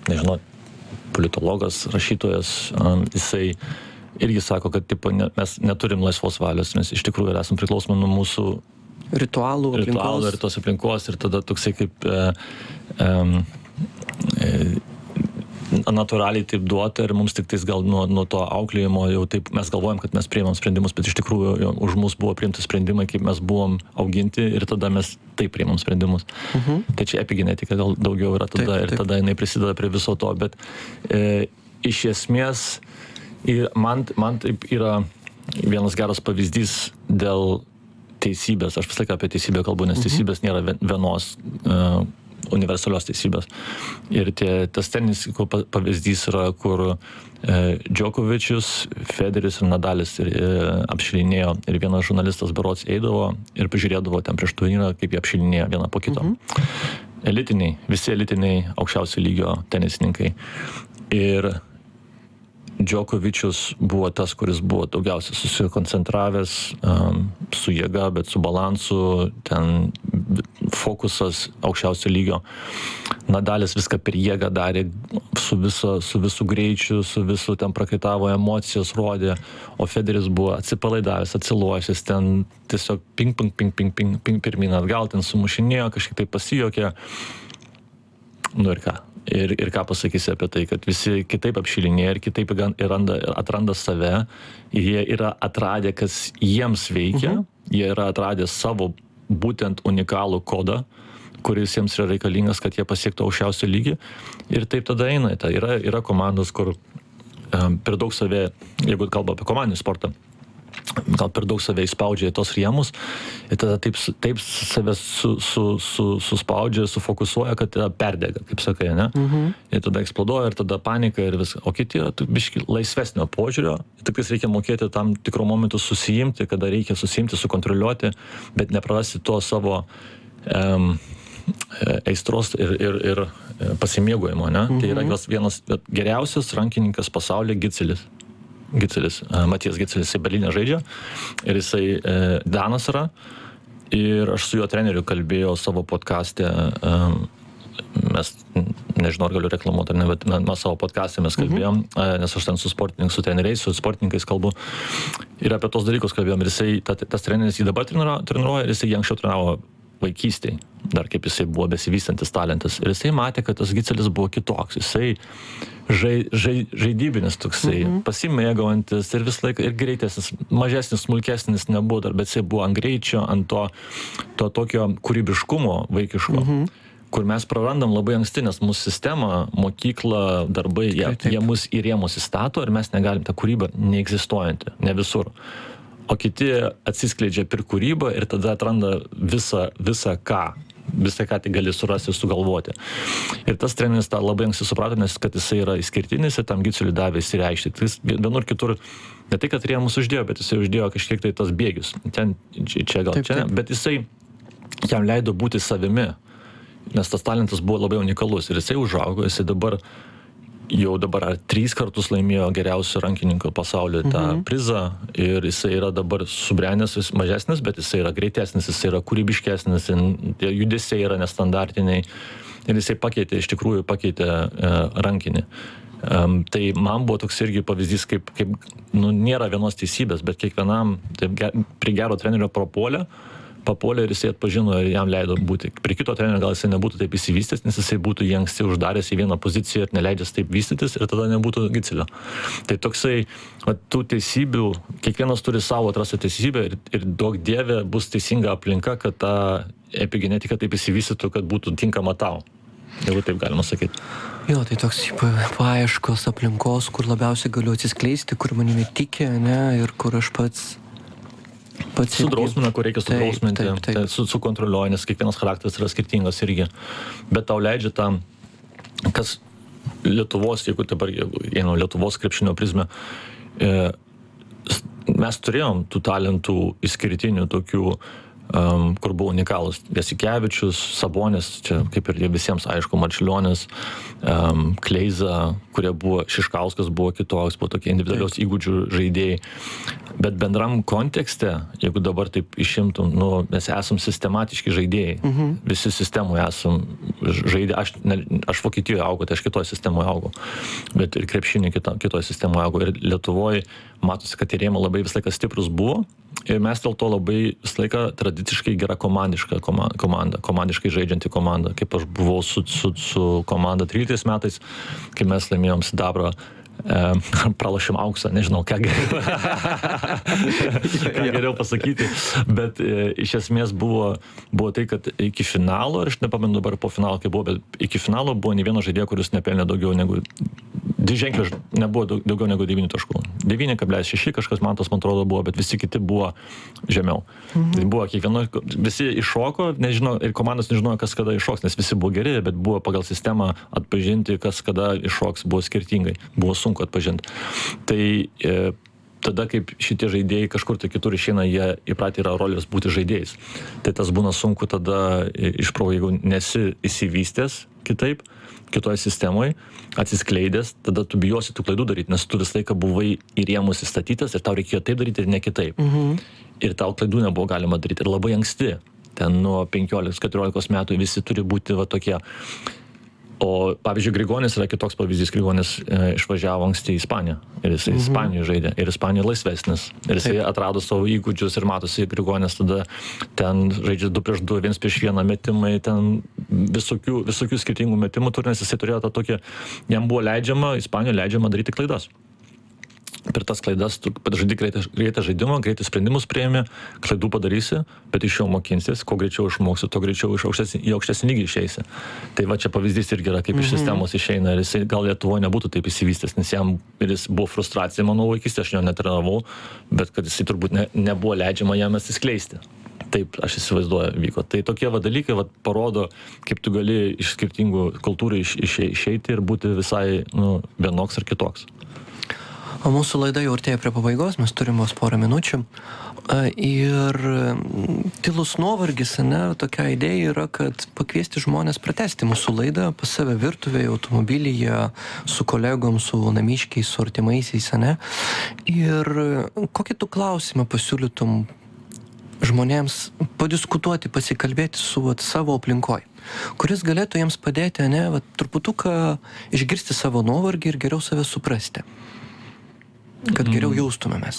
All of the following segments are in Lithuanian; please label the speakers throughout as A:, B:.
A: nežinau, politologas, rašytojas, jisai irgi sako, kad mes neturim laisvos valios, mes iš tikrųjų esam priklausomi nuo mūsų
B: ritualų
A: ir tos aplinkos, ir tada toksai kaip natūraliai taip duota, ir mums tik tais gal nuo to auklėjimo jau taip mes galvojam, kad mes priimam sprendimus, bet iš tikrųjų už mus buvo priimti sprendimai, kaip mes buvom auginti, ir tada mes taip priimam sprendimus. Tai čia epigenetika gal daugiau yra tada, ir tada jinai prisideda prie viso to, bet iš esmės man taip yra vienas geras pavyzdys dėl teisybės. Aš visą laiką apie teisybę kalbu, nes teisybės nėra vienos universalios teisybės. Ir tas tenisininkų pavyzdys yra, kur Djokovičius, Federeris ir Nadalis apšilinėjo, ir vienas žurnalistas berods eidavo ir pažiūrėdavo ten prieš turnyrą, kaip jie apšilinėjo vieną po kito. Elitiniai, visi elitiniai aukščiausio lygio tenisininkai. Ir Djokovičius buvo tas, kuris buvo daugiausiai susikoncentravęs, su jėga, bet su balansu, ten fokusas aukščiausio lygio. Nadalis viską per jėgą darė, su visu greičiu, su visu ten prakaitavo, emocijas rodė, o Federeris buvo atsipalaidavęs, atsilošęs, ten tiesiog ping pirmyn atgal, ten sumušinėjo, kažkaip tai pasijokė. Nu ir ką? Ir ką pasakysi apie tai, kad visi kitaip apšilinėja ir kitaip atranda save, ir jie yra atradę, kas jiems veikia, jie yra atradę savo būtent unikalų kodą, kuris jiems yra reikalingas, kad jie pasiektų aukščiausią lygį, ir taip tada eina. Tai yra komandos, kur per daug save, jeigu kalba apie komandinį sportą, gal per daug save įspaudžia į tos rėmus, ir tada taip save suspaudžia, sufokusuoja, kad perdega, kaip sakai, ne? Ir tada eksploduoja, ir tada panika, ir viską. O kiti yra biški laisvesnio požiūrio, tik tais reikia mokėti tam tikro momentu susijimti, kada reikia susijimti, sukontroliuoti, bet neprarasti to savo aistros ir pasimėgojimo, ne? Tai yra vienas geriausias rankininkas pasaulyje Gicelis, Matijas Gicelis, jisai Berlyne žaidžia, ir jisai Danas yra, ir aš su juo treneriu kalbėjau savo podcaste, mes, nežinau, ar galiu reklamuoti, ar ne, bet mes savo podcaste mes kalbėjom, nes aš ten su treneriais, su sportininkais kalbu, ir apie tos dalykus kalbėjom, ir jisai, tas treneris jį dabar treniruoja, ir jisai jį anksčiau treniravo vaikystėj, dar kaip jisai buvo besivystantis talentas, ir jisai matė, kad tas Gicelis buvo kitoks, jisai žaidybinis toksai, pasimėgaujantis, ir vis laiką, ir greitesnis, mažesnis, smulkesnis nebuvo dar, bet jisai buvo ant greičio, ant to tokio kūrybiškumo vaikiško, kur mes prarandam labai anksti, nes mūsų sistema, mokykla, darbai, jie mus į rėmus įstato, ir mes negalim, ta kūryba neegzistuojanti, ne visur. O kiti atsiskleidžia per kūrybą, ir tada atranda visą ką tai gali surasti ir sugalvoti. Ir tas treneris tą labai anksti suprato, nes kad jisai yra išskirtinis, ir tam Giceliui davė įsireikšti. Tai jis vienur kitur, ne tai, kad rėmus uždėjo, bet jisai uždėjo kažkiek tai tas bėgius. Čia, bet jisai jam leido būti savimi, nes tas talentas buvo labai unikalus, ir jisai užaugo, jisai dabar 3 kartus laimėjo geriausio rankininko pasaulyje tą prizą, ir jisai yra dabar subrendęs, vis mažesnis, bet jisai yra greitesnis, jisai yra kūrybiškesnis, judesiai yra nestandartiniai, ir jisai iš tikrųjų pakeitė rankinį. Tai man buvo toks irgi pavyzdys, kaip nėra vienos teisybės, bet kiekvienam prie gero trenerio papuolė, ir jisai atpažino, ir jam leido būti. Prie kito trenerio gal jisai nebūtų taip įsivystęs, nes jisai būtų jį anksti uždaręs į vieną poziciją ir neleidęs taip vystytis, ir tada nebūtų Gicelio. Tai toksai, tų teisybių, kiekvienas turi savo atrastą teisybę, ir duok Dieve bus teisinga aplinka, kad ta epigenetika taip įsivystytų, kad būtų tinkama tau. Jeigu taip galima sakyti.
B: Jo, tai toks paieškos aplinkos, kur labiausiai galiu atsiskleisti, kur manimi tiki, ne, ir kur aš pats
A: sudrausmina, kur reikia sudrausminti, sukontroliuoja, nes kiekvienas charakteris yra skirtingas irgi. Bet tau leidžia tam, kas Lietuvos, jeigu dabar einu Lietuvos krepšinio prizmę, mes turėjom tų talentų išskirtinių tokių, kur buvo unikalus. Jasikevičius, Sabonis, čia kaip ir visiems aišku, Marčiulionis, Kleiza, kurie buvo, Šiškauskas buvo kitoks, buvo tokie individualios įgūdžių žaidėjai. Bet bendram kontekste, jeigu dabar taip išimtum, mes esam sistematiški žaidėjai. Visi sistemoje esam žaidėjai. Aš Vokietijoje augau, tai aš kitoje sistemoje augau. Bet ir krepšinį kitoje sistemoje augau. Ir Lietuvoje matosi, kad tie rėmai labai vis laikas stiprus buvo. Ir mes dėl to labai vis laiką tradiciškai gera komandiška komanda, komandiškai žaidžianti komanda. Kaip aš buvau su komanda 13 metais, kai mes laimėjom sidabrą, pralašėm auksą, nežinau, ką geriau pasakyti, bet iš esmės buvo tai, kad iki finalo, ir aš nepamenu dabar po finalo, kai buvo, bet iki finalo buvo ne vieno žaidėjo, kuris nepelnė daugiau negu, dviženklis nebuvo daugiau negu 9 taškų. 9,6 kažkas man atrodo buvo, bet visi kiti buvo žemiau. Tai buvo kiekvieno, visi iššoko, nežinau, ir komandos nežinojo, kas kada iššoks, nes visi buvo geri, bet buvo pagal sistemą atpažinti, kas kada iššoks, buvo skirtingai, buvo sunku atpažinti. Tai tada, kaip šitie žaidėjai kažkur tai kitur išeina, jie įpratę yra rolės būti žaidėjais. Tai tas būna sunku tada išprovo, jeigu nesi įsivystęs kitaip, kitoje sistemoje, atsiskleidęs, tada tu bijosi tų klaidų daryti, nes tu visą laiką buvai į rėmus įstatytas ir tau reikėjo taip daryti ir ne kitaip. Ir tau klaidų nebuvo galima daryti. Ir labai anksti, ten nuo 15-14 metų visi turi būti va tokie. O, pavyzdžiui, Grigonis yra kitoks pavyzdys. Grigonis išvažiavo anksti į Ispaniją. Ir jisai Ispanijoje žaidė. Ir Ispanija laisvesnis. Ir jisai atrado savo įgūdžius ir matosi Grigonis tada ten žaidžia 2 prieš 2, 1 prieš 1 metimai, ten visokių skirtingų metimų turi, nes jisai turėjo tą tokį, jam buvo leidžiama, Ispanijoje leidžiama daryti klaidas. Per tas klaidas tu žaidi greitą žaidimą, greitai sprendimus priėmė, klaidų padarysi, bet iš jo mokinsis, kuo greičiau išmoksi, to greičiau į aukštesnį lygį išeisi. Tai va čia pavyzdys irgi yra, kaip iš sistemos išeina, ir jisai gal Lietuvoje nebūtų taip įsivystęs, nes jis buvo frustracija, mano vaikystė, aš jo netrenavau, bet kad jisai turbūt nebuvo leidžiama jam atsiskleisti. Taip, aš įsivaizduoju, vyko. Tai tokie dalykai parodo, kaip tu gali iš skirtingų kultūrų išeiti ir būti visai vienoks ar kitoks.
B: O mūsų laida jau artėja prie pabaigos, mes turim vos porą minučių. Ir tylus nuovargis, tokia idėja yra, kad pakviesti žmonės pratęsti mūsų laidą pas save virtuvėje, automobilyje, su kolegom, su namiškiais, su artimaisiais, Ir kokį tu klausimą pasiūlytum žmonėms padiskutuoti, pasikalbėti su savo aplinkoj, kuris galėtų jiems padėti, truputuką išgirsti savo nuovargį ir geriau save suprasti, kad geriau jaustumėmės.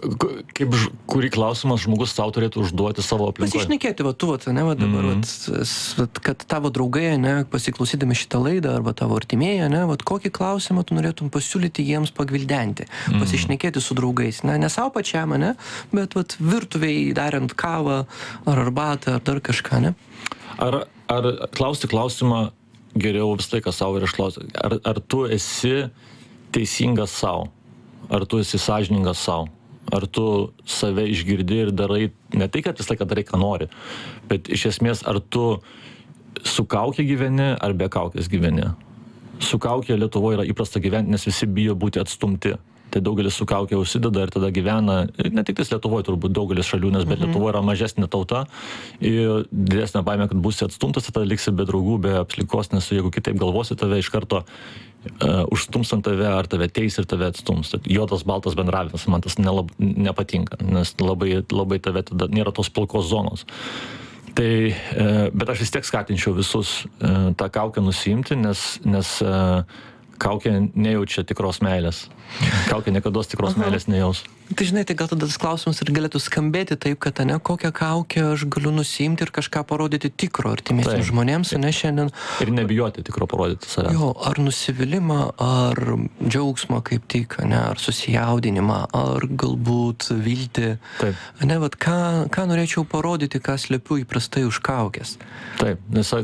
A: Kurį klausimą žmogus tau turėtų užduoti savo aplinkoje?
B: Pasišnekėti, dabar, kad tavo draugai, pasiklausydami šitą laidą, arba tavo artimieji, kokį klausimą tu norėtum pasiūlyti jiems pagvildenti, pasišnekėti su draugais, ne savo pačiam, bet virtuvėj darant kavą, ar arbatą, ar dar kažką,
A: Ar klausti klausimą geriau visą laiką savo ir išklausti, ar tu esi teisingas savo? Ar tu esi sąžiningas savo? Ar tu save išgirdi ir darai, ne tai, kad visą laiką darai, ką nori, bet iš esmės, ar tu su kaukė gyveni, ar be kaukės gyveni? Su kaukė Lietuvoje yra įprasta gyventi, nes visi bijo būti atstumti. Tai daugelis su kaukė užsideda ir tada gyvena, ne tik tais Lietuvoje, turbūt daugelis šalių, nes bet Lietuvoje yra mažesnė tauta ir didesnė baimė, kad būsi atstumtas, tada liksi be draugų, be aplikos, nes jeigu kitaip galvosi, tave iš karto užstums ant tave, ar tave teis ir tave atstums. Juodas, baltas bendravimas, man tas nepatinka, nes labai tave tada nėra tos pilkos zonos. Tai, bet aš vis tiek skatinčiau visus tą kaukę nusiimti, nes kaukė nejaučia tikros meilės. Kaukė niekados tikros meilės nejaus.
B: Tai žinai, tai gal tada tas klausimas ir galėtų skambėti taip, kad kokią kaukę aš galiu nusiimti ir kažką parodyti tikro artimiesiems žmonėms, šiandien.
A: Ir nebijoti tikro parodyti save.
B: Jo, ar nusivylimą, ar džiaugsmą kaip tik, ar susijaudinimą, ar galbūt viltį.
A: Taip.
B: Ką norėčiau parodyti, ką slepiu įprastai už kaukės.
A: Taip, nes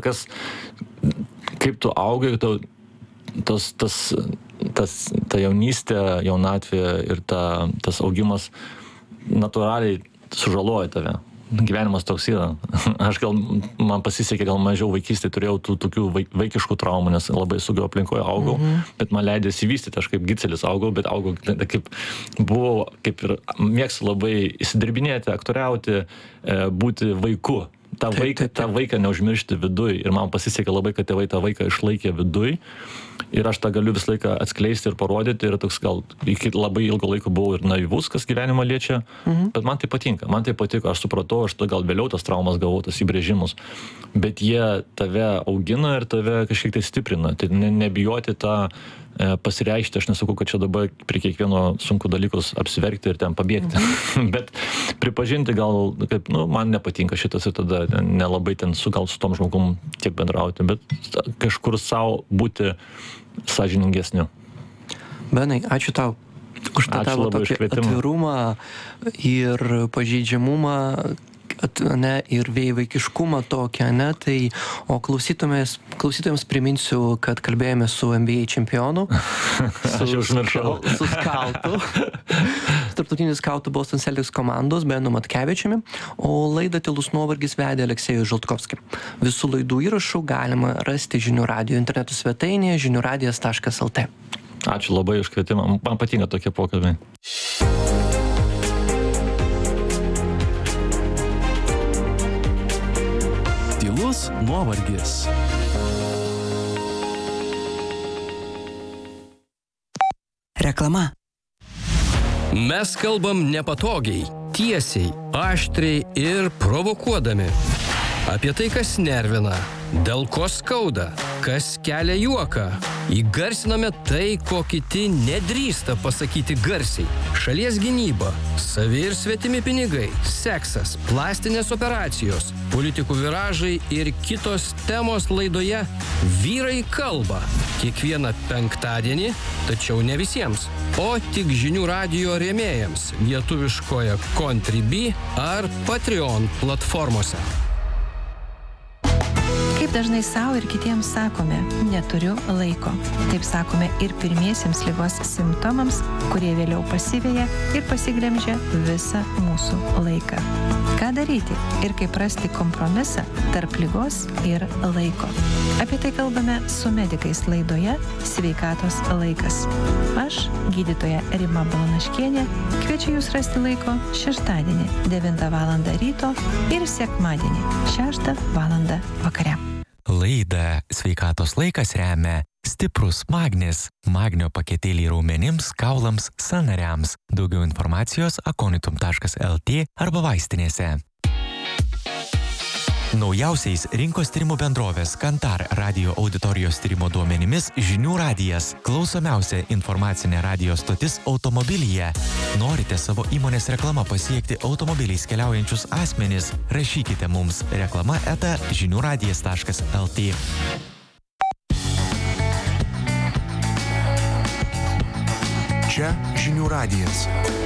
A: kaip tu augai, ta jaunystė, jaunatvė ir tas augimas natūraliai sužaloja tave. Gyvenimas toks yra. Man pasisekė, gal mažiau vaikystėje turėjau tų tokių vaikiškų traumų, nes labai saugiau aplinkoje augau, bet man leidė įsivystyti, aš kaip gicelis augau, bet augau kaip ir mėgstu labai įsidirbinėti, aktoriauti, būti vaiku. tą vaiką neužmiršti viduj. Ir man pasisekė labai, kad tėvai tą vaiką išlaikė viduj. ir aš tą galiu visą laiką atskleisti ir parodyti ir toks gal iki labai ilgo laiko buvau ir naivus, kas gyvenimą liečia, bet man tai patinka, man tai patiko, aš supratau, aš gal vėliau tas traumas gavau, tas įbrėžimus, bet jie tave augina ir tave kažkiek tai stiprina, tai nebijoti tą pasireikšti, aš nesakau, kad čia dabar prie kiekvieno sunku dalykus apsiverkti ir ten pabėgti, bet pripažinti gal, kaip, man nepatinka šitas ir tada nelabai ten gal su tom žmogum tiek bendrauti, bet kažkur savo būti sąžiningesniu.
B: Benai, ačiū tau už tą tavo tokį atvirumą ir pažeidžiamumą, ir vaikiškumą tokią, tai, o klausytojams priminsiu, kad kalbėjome su NBA čempionu, su skautu, tarptautiniu skautu Boston Celtics komandos, Benu Matkevičiumi, o laidą Tylus nuovargis vedė Aleksejus Žaltkovskis. Visų laidų įrašų galima rasti Žinių radijo interneto svetainėje žiniuradijas.lt.
A: Ačiū labai už kvietimą, man patinka tokie pokalbiai.
C: Tylus nuovargis.
D: Reklama.
E: Mes kalbam nepatogiai, tiesiai, aštriai ir provokuodami. Apie tai, kas nervina, dėl ko skauda, kas kelia juoką. Įgarsiname tai, ko kiti nedrįsta pasakyti garsiai. Šalies gynyba, savi ir svetimi pinigai, seksas, plastinės operacijos, politikų viražai ir kitos temos laidoje Vyrai kalba. Kiekvieną penktadienį, tačiau ne visiems, o tik Žinių radijo rėmėjams lietuviškoje Contribui ar Patreon platformose.
D: Kaip dažnai savo ir kitiems sakome, neturiu laiko. Taip sakome ir pirmiesiems ligos simptomams, kurie vėliau pasiveja ir pasigremžia visą mūsų laiką. Ką daryti ir kaip rasti kompromisą tarp ligos ir laiko? Apie tai kalbame su medikais laidoje Sveikatos laikas. Aš, gydytoja Rima Balanaškienė, kviečiu jūs rasti laiko šeštadienį 9 val. Ryto ir sekmadienį 6 val. Vakare.
F: Laidą Sveikatos laikas remia Stiprus Magnis, magnio paketėliai raumenims, kaulams, sąnariams. Daugiau informacijos aconitum.lt arba vaistinėse. Naujausiais rinkos tyrimų bendrovės Kantar radio auditorijos tyrimo duomenimis Žinių radijas – klausomiausia informacinė radijo stotis automobilyje. Norite savo įmonės reklama pasiekti automobiliais keliaujančius asmenis? Rašykite mums reklama@žiniuradijas.lt.
C: Čia Žinių radijas.